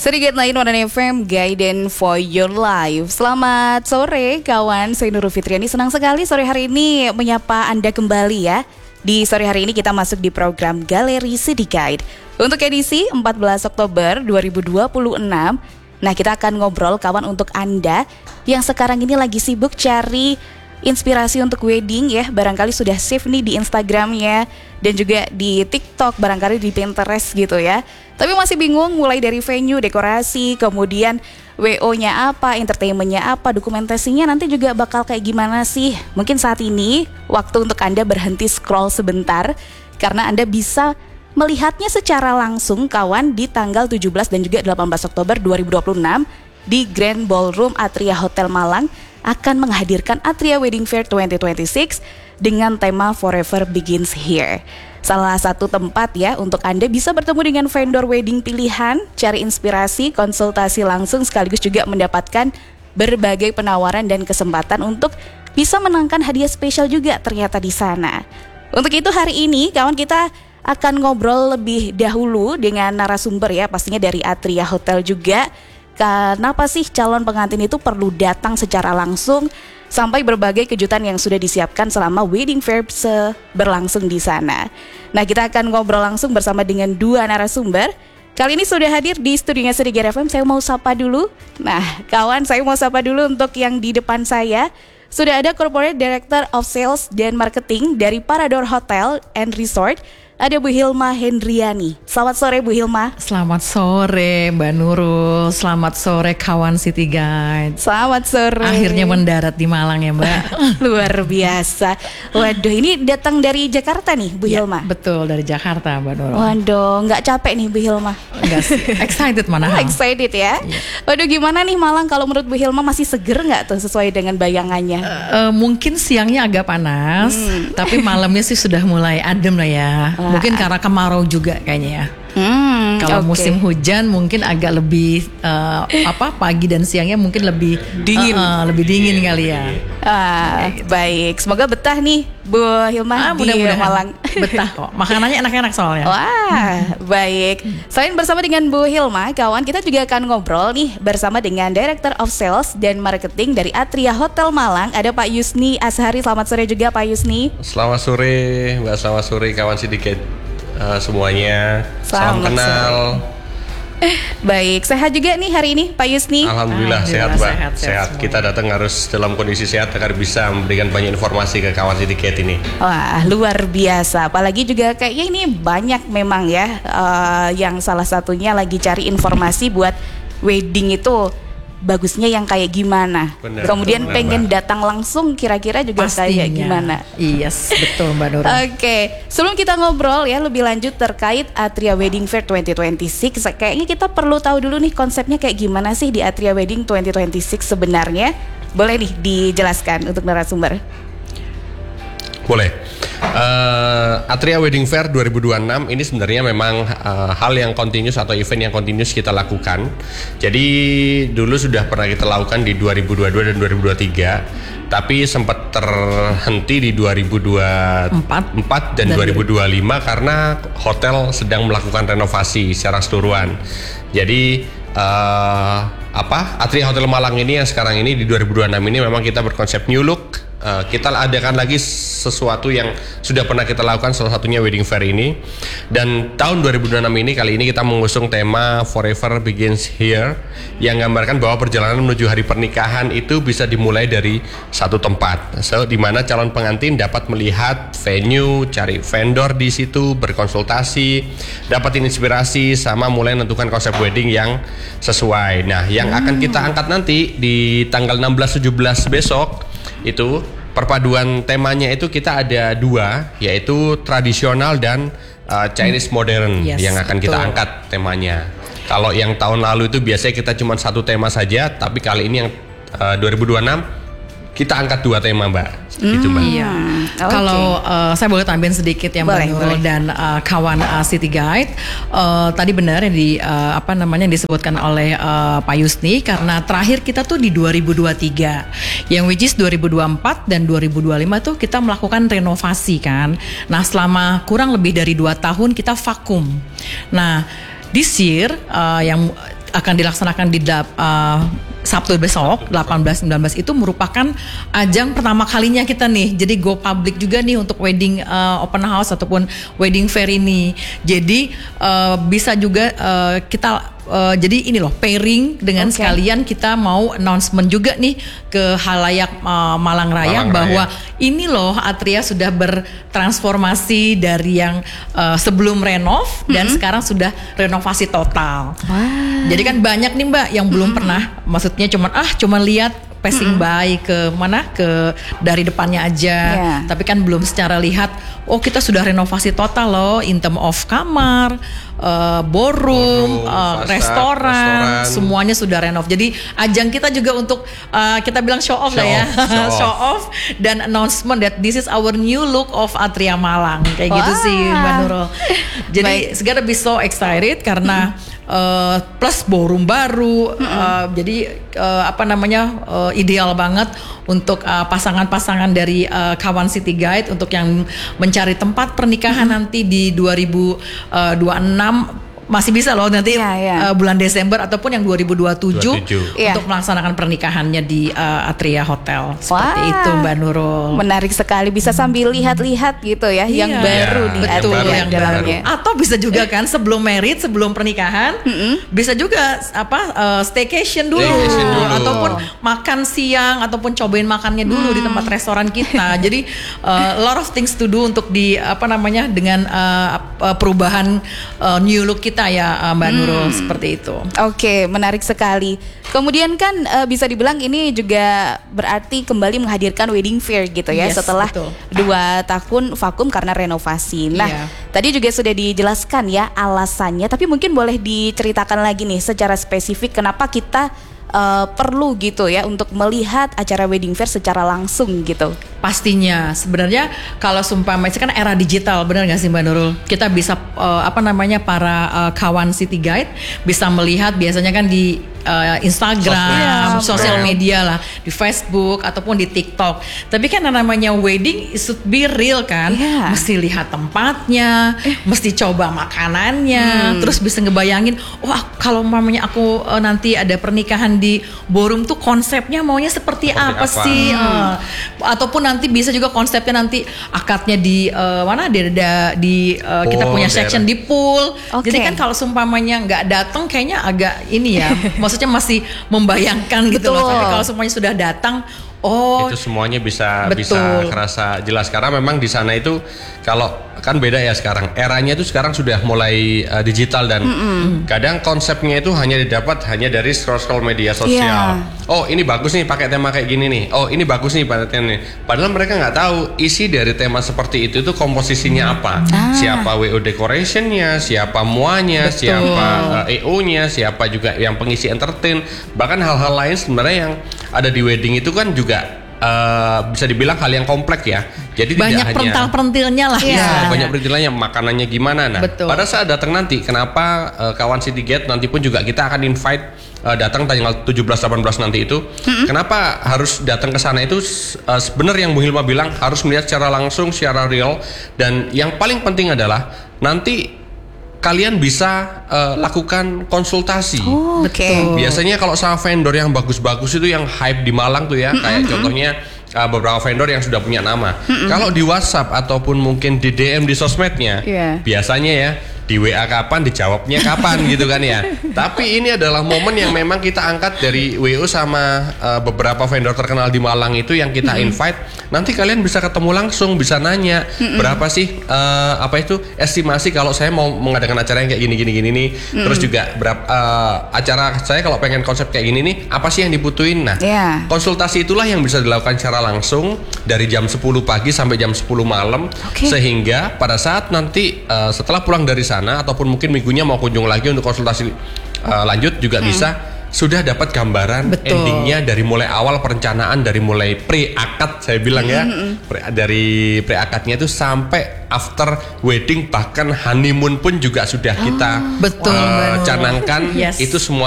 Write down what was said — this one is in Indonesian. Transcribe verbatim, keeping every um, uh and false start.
Sedikit lain Warna F M, Guidance for Your Life. Selamat sore kawan, saya Nurul Fitriani. Senang sekali sore hari ini menyapa Anda kembali ya. Di sore hari ini kita masuk di program Galeri City Guide untuk edisi empat belas Oktober dua ribu dua puluh enam. Nah, kita akan ngobrol kawan untuk Anda yang sekarang ini lagi sibuk cari inspirasi untuk wedding ya. Barangkali sudah save nih di Instagramnya dan juga di TikTok, barangkali di Pinterest gitu ya. Tapi masih bingung mulai dari venue, dekorasi, kemudian W O-nya apa, entertainment-nya apa, dokumentasinya nanti juga bakal kayak gimana sih. Mungkin saat ini waktu untuk Anda berhenti scroll sebentar karena Anda bisa melihatnya secara langsung kawan di tanggal tujuh belas dan juga delapan belas Oktober dua ribu dua puluh enam di Grand Ballroom Atria Hotel Malang akan menghadirkan Atria Wedding Fair dua ribu dua puluh enam dengan tema Forever Begins Here. Salah satu tempat ya untuk Anda bisa bertemu dengan vendor wedding pilihan, cari inspirasi, konsultasi langsung sekaligus juga mendapatkan berbagai penawaran dan kesempatan untuk bisa menangkan hadiah spesial juga ternyata di sana. Untuk itu hari ini kawan kita akan ngobrol lebih dahulu dengan narasumber ya, pastinya dari Atria Hotel juga. Kenapa sih calon pengantin itu perlu datang secara langsung, sampai berbagai kejutan yang sudah disiapkan selama wedding fair berlangsung di sana. Nah, kita akan ngobrol langsung bersama dengan dua narasumber. Kali ini sudah hadir di studionya City Guide F M. Saya mau sapa dulu. Nah, kawan, saya mau sapa dulu untuk yang di depan saya. Sudah ada Corporate Director of Sales dan Marketing dari Parador Hotel and Resort. Ada Bu Hilma Hendriani. Selamat sore Bu Hilma. Selamat sore Mbak Nurul. Selamat sore kawan City Guide. Selamat sore. Akhirnya mendarat di Malang ya Mbak. Luar biasa. Waduh, ini datang dari Jakarta nih Bu Ya, Hilma. betul, dari Jakarta Mbak Nurul. Waduh, nggak capek nih Bu Hilma? Enggak sih, excited mana? Oh, excited ya. Ya. Waduh, gimana nih Malang kalau menurut Bu Hilma, masih seger nggak tuh sesuai dengan bayangannya? Uh, uh, mungkin siangnya agak panas, hmm. tapi malamnya sih sudah mulai adem lah ya. Wah. Mungkin karena kemarau juga kayaknya ya. Hmm, Kalau okay. musim hujan mungkin agak lebih uh, apa pagi dan siangnya mungkin lebih dingin, uh, uh, lebih dingin kali ya. Ah, gitu. Baik, semoga betah nih Bu Hilma ah, di Malang. Betah kok, makanannya enak-enak soalnya. Wah, baik. Selain bersama dengan Bu Hilma, kawan kita juga akan ngobrol nih bersama dengan Director of Sales dan Marketing dari Atria Hotel Malang. Ada Pak Yusni Ashari. Selamat sore juga Pak Yusni. Selamat sore Mbak, selamat sore kawan sedikit. Uh, semuanya, salam Selamat kenal. Eh, baik, sehat juga nih hari ini Pak Yusni. Alhamdulillah, Alhamdulillah sehat Mbak. Sehat, sehat, sehat. Kita datang harus dalam kondisi sehat agar bisa memberikan banyak informasi ke kawan sedikit ini. Wah, luar biasa. Apalagi juga kayaknya ini banyak memang ya uh, yang salah satunya lagi cari informasi buat wedding itu bagusnya yang kayak gimana. Bener, kemudian bener, pengen Mbak. Datang langsung kira-kira juga pastinya kayak gimana. Yes, betul Mbak Nurul. Oke, okay. Sebelum kita ngobrol ya lebih lanjut terkait Atria Wedding Fair dua ribu dua puluh enam, kayaknya kita perlu tahu dulu nih konsepnya kayak gimana sih di Atria Wedding dua ribu dua puluh enam sebenarnya. Boleh nih dijelaskan untuk narasumber? Boleh. Uh, Atria Wedding Fair dua ribu dua puluh enam ini sebenarnya memang uh, hal yang continuous atau event yang continuous kita lakukan. Jadi dulu sudah pernah kita lakukan di dua ribu dua puluh dua dan dua ribu dua puluh tiga, tapi sempat terhenti di dua ribu dua puluh empat dan, dan dua ribu dua puluh lima karena hotel sedang melakukan renovasi secara keseluruhan. Jadi uh, apa Atria Hotel Malang ini yang sekarang ini di dua ribu dua puluh enam ini memang kita berkonsep new look. Uh, kita adakan lagi sesuatu yang sudah pernah kita lakukan, salah satunya wedding fair ini. Dan tahun dua ribu dua puluh enam ini, kali ini kita mengusung tema Forever Begins Here, yang gambarkan bahwa perjalanan menuju hari pernikahan itu bisa dimulai dari satu tempat. So, di mana calon pengantin dapat melihat venue, cari vendor di situ, berkonsultasi, dapatin inspirasi, sama mulai menentukan konsep wedding yang sesuai. Nah, yang akan kita angkat nanti di tanggal enam belas tujuh belas besok itu perpaduan temanya itu kita ada dua, yaitu tradisional dan uh, Chinese modern, yes, yang akan betul. Kita angkat temanya. Kalau yang tahun lalu itu biasanya kita cuma satu tema saja, tapi kali ini yang uh, dua ribu dua puluh enam kita angkat dua tema Mbak. Gitu Mbak. Iya. Okay. Kalau uh, saya boleh tambahin sedikit ya Mbak Nurul dan uh, kawan uh, City Guide. Uh, tadi benar yang di uh, apa namanya yang disebutkan oleh uh, Pak Yusni, karena terakhir kita tuh di dua ribu dua puluh tiga, yang which is dua ribu dua puluh empat dan dua ribu dua puluh lima tuh kita melakukan renovasi kan. Nah, selama kurang lebih dari dua tahun kita vakum. Nah, this year uh, yang akan dilaksanakan di uh, Sabtu besok delapan belas sembilan belas itu merupakan ajang pertama kalinya kita nih. Jadi go public juga nih untuk wedding uh, open house ataupun wedding fair ini. Jadi uh, bisa juga uh, kita Uh, jadi ini loh pairing dengan okay. sekalian kita mau announcement juga nih ke halayak uh, Malang Raya Malang bahwa Raya. Ini loh Atria sudah bertransformasi dari yang uh, sebelum renov mm-hmm. dan sekarang sudah renovasi total. Wow. Jadi kan banyak nih Mbak yang belum mm-hmm. pernah, maksudnya cuman ah cuman lihat passing mm-hmm. by ke mana ke dari depannya aja, yeah. tapi kan belum secara lihat. Oh kita sudah renovasi total loh, in term of kamar, uh, ballroom, uh, fasad, restoran, restoran, semuanya sudah renov. Jadi ajang kita juga untuk uh, kita bilang show off show lah ya, off, show, show off. off dan announcement that this is our new look of Atria Malang, kayak wow. gitu sih Mbak Nurul. Jadi segera be so excited karena uh, plus ballroom baru, mm-hmm. uh, jadi uh, apa namanya uh, ideal banget untuk uh, pasangan-pasangan dari uh, kawan City Guide untuk yang mencari tempat pernikahan hmm. nanti di dua ribu dua puluh enam masih bisa loh nanti yeah, yeah. Uh, bulan Desember ataupun yang dua ribu dua puluh tujuh, dua puluh tujuh. Yeah. Untuk melaksanakan pernikahannya di uh, Atria Hotel. Seperti Wah, itu Mbak Nurul. Menarik sekali, bisa sambil lihat-lihat gitu ya, yeah. yang baru yeah, di betul, Atria yang dalamnya. Atau bisa juga kan sebelum married, sebelum pernikahan, mm-hmm. bisa juga apa uh, staycation dulu, staycation dulu ataupun makan siang ataupun cobain makannya dulu mm. di tempat restoran kita. Jadi uh, a lot of things to do untuk di apa namanya dengan uh, perubahan uh, new look kita ya Mbak Nurul, hmm. seperti itu. Oke, okay, menarik sekali. Kemudian kan uh, bisa dibilang ini juga berarti kembali menghadirkan wedding fair gitu ya, yes, setelah betul. dua tahun vakum karena renovasi. Nah, yeah. tadi juga sudah dijelaskan ya alasannya, tapi mungkin boleh diceritakan lagi nih secara spesifik kenapa kita Uh, perlu gitu ya untuk melihat acara wedding fair secara langsung gitu. Pastinya sebenarnya kalau sumpama kan era digital, benar nggak sih Mbak Nurul? Kita bisa uh, apa namanya para uh, kawan City Guide bisa melihat biasanya kan di uh, Instagram, sosial media lah, di Facebook ataupun di TikTok. Tapi kan namanya wedding it should be real kan, yeah. mesti lihat tempatnya, eh. mesti coba makanannya, hmm. terus bisa ngebayangin, wah kalau mamanya aku uh, nanti ada pernikahan di ballroom tuh konsepnya maunya seperti, seperti apa, apa sih? Hmm. Uh, ataupun nanti bisa juga konsepnya nanti akadnya di uh, mana? Di, di uh, kita punya section di pool. Okay. Jadi kan kalau sumpamanya nggak datang kayaknya agak ini ya. Maksudnya masih membayangkan gitu loh. Tapi kalau semuanya sudah datang, oh itu semuanya bisa betul. bisa kerasa jelas karena memang di sana itu kalau kan beda ya sekarang eranya itu sekarang sudah mulai uh, digital dan Mm-mm. kadang konsepnya itu hanya didapat hanya dari scroll-scroll media sosial. Yeah. Oh ini bagus nih pakai tema kayak gini nih. Oh ini bagus nih pakai tema nih. Padahal mereka nggak tahu isi dari tema seperti itu itu komposisinya apa. Ah. Siapa W O decorationnya, siapa muanya, betul. siapa uh, E O-nya, siapa juga yang pengisi entertain. Bahkan hal-hal lain sebenarnya yang ada di wedding itu kan juga Uh, bisa dibilang hal yang kompleks ya. Jadi banyak tidak hanya perental-perentilnya lah. Iya, ya, banyak perentilnya, makanannya gimana. Nah, betul. Pada saat datang nanti, kenapa uh, kawan City Guide nanti pun juga kita akan invite uh, datang tanggal tujuh belas delapan belas nanti itu. Mm-hmm. Kenapa harus datang ke sana itu uh, sebenarnya yang Bu Hilma bilang harus melihat secara langsung, secara real dan yang paling penting adalah nanti kalian bisa uh, lakukan konsultasi. Oh, betul. Biasanya kalau sama vendor yang bagus-bagus itu yang hype di Malang tuh ya, mm-hmm. kayak contohnya uh, beberapa vendor yang sudah punya nama. Mm-hmm. Kalau di WhatsApp ataupun mungkin di D M di sosmednya, yeah. biasanya ya di W A kapan, dijawabnya kapan gitu kan ya. Tapi ini adalah momen yang memang kita angkat dari W O sama uh, beberapa vendor terkenal di Malang itu yang kita mm-hmm. invite. Nanti kalian bisa ketemu langsung, bisa nanya mm-hmm. berapa sih uh, apa itu estimasi kalau saya mau mengadakan acara yang kayak gini gini gini nih. Mm-hmm. Terus juga berapa uh, acara saya kalau pengen konsep kayak gini nih, apa sih yang dibutuhin? Nah, yeah. konsultasi itulah yang bisa dilakukan secara langsung dari jam sepuluh pagi sampai jam sepuluh malam, okay. sehingga pada saat nanti uh, setelah pulang dari sana ataupun mungkin minggunya mau kunjung lagi untuk konsultasi uh, lanjut juga hmm. bisa sudah dapat gambaran betul. Endingnya dari mulai awal perencanaan dari mulai pre-akad saya bilang hmm. ya pre, dari pre-akadnya itu sampai after wedding bahkan honeymoon pun juga sudah kita oh, betul, uh, canangkan yes. itu semua